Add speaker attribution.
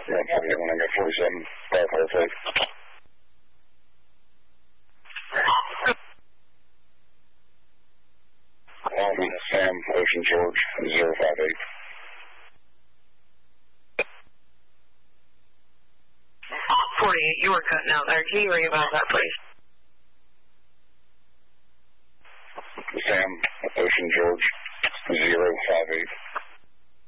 Speaker 1: When I got 47, 5 Sam, Ocean George, 058.
Speaker 2: 48, you were cutting out there. Can you re-eval that, please?
Speaker 1: Sam, Ocean George, 058.